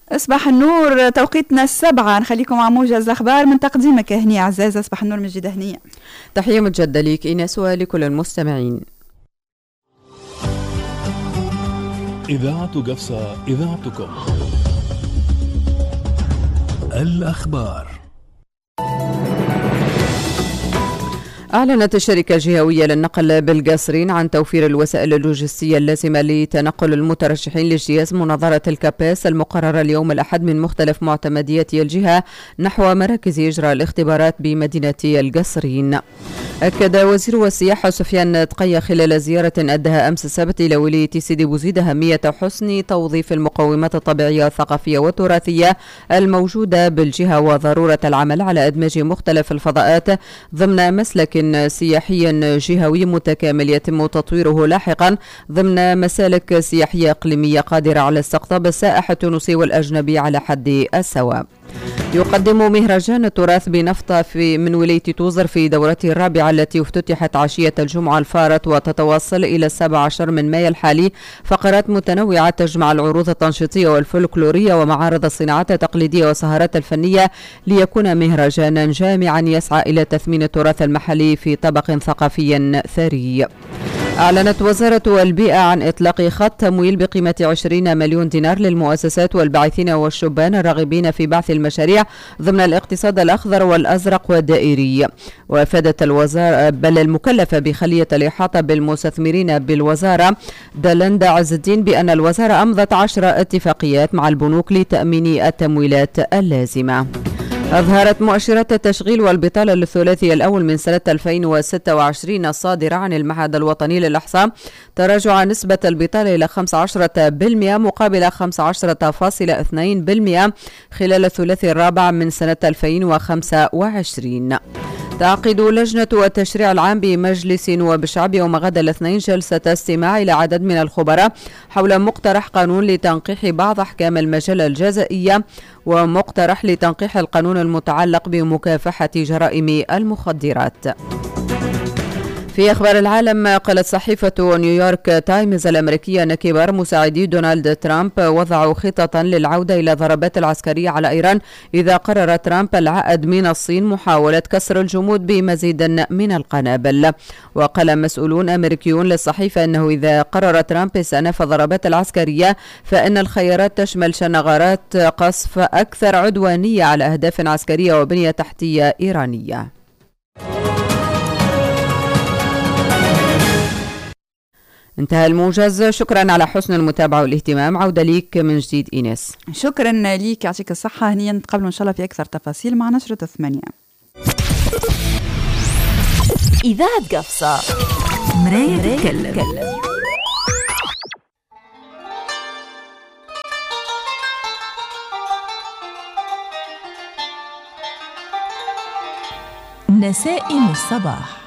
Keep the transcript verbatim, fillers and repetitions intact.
اصبح النور، توقيتنا السبعة. نخليكم مع موجز الأخبار من تقديمك هنية عزازة. اصبح النور من جديد هنية. تحية متجددة ليك إيناس ولكل المستمعين. إذاعة قفصة، إذاعتكم. الأخبار. أعلنت الشركة الجهوية للنقل بالقصرين عن توفير الوسائل اللوجستية اللازمة لتنقل المترشحين لاجتياز مناظرة الكاباس المقررة اليوم الأحد من مختلف معتمديات الجهة نحو مراكز إجراء الاختبارات بمدينة القصرين. أكد وزير السياحة سفيان تقية خلال زيارة أدها أمس السبت إلى ولاية سيدي بوزيد أهمية حسن توظيف المقومات الطبيعية الثقافية والتراثية الموجودة بالجهة وضرورة العمل على إدماج مختلف الفضاءات ضمن مسلك سياحي جهوي متكامل يتم تطويره لاحقا ضمن مسالك سياحية إقليمية قادرة على استقطاب السائح التونسي والأجنبي على حد السواء. يقدم مهرجان التراث بنفطة في من ولاية توزر في دورته الرابعة التي افتتحت عشية الجمعة الفارت وتتواصل إلى السابع عشر من مايو الحالي فقرات متنوعة تجمع العروض التنشيطية والفولكلورية ومعارض الصناعات التقليدية والسهرات الفنية ليكون مهرجانا جامعا يسعى إلى تثمين التراث المحلي في طبق ثقافي ثري. أعلنت وزارة البيئة عن إطلاق خط تمويل بقيمة عشرين مليون دينار للمؤسسات والباعثين والشبان الراغبين في بعث المشاريع ضمن الاقتصاد الأخضر والأزرق والدائري. وأفادت الوزارة بل المكلفة بخلية الإحاطة بالمستثمرين بالوزارة دالندا عز الدين بأن الوزارة أمضت عشر اتفاقيات مع البنوك لتأمين التمويلات اللازمة. أظهرت مؤشرات التشغيل والبطالة للثلاثي الأول من سنة ألفين وستة وعشرين الصادرة عن المعهد الوطني للإحصاء تراجع نسبة البطالة إلى خمسة عشر بالمئة مقابل خمسة عشر فاصلة اثنين بالمئة خلال الثلاثي الرابع من سنة ألفين وخمسة وعشرين. تعقد لجنة التشريع العام بمجلس نواب الشعب يوم غدا الاثنين جلسة استماع إلى عدد من الخبراء حول مقترح قانون لتنقيح بعض أحكام المجال الجزائية ومقترح لتنقيح القانون المتعلق بمكافحة جرائم المخدرات. في أخبار العالم، قالت صحيفة نيويورك تايمز الأمريكية أن كبار مساعدي دونالد ترامب وضعوا خططا للعودة إلى ضربات العسكرية على إيران إذا قرر ترامب العائد من الصين محاولة كسر الجمود بمزيد من القنابل. وقال مسؤولون أمريكيون للصحيفة أنه إذا قرر ترامب استئناف الضربات العسكرية فإن الخيارات تشمل شنغارات قصف أكثر عدوانية على أهداف عسكرية وبنية تحتية إيرانية. انتهى الموجز. شكرا على حسن المتابعة والاهتمام. عودة ليك من جديد إيناس. شكرا ليك، يعطيك الصحة. هنيا نتقابلوا إن شاء الله في أكثر تفاصيل مع نشرة الثمانية. إذاعة قفصة، مراية تتكلم. نسائم الصباح.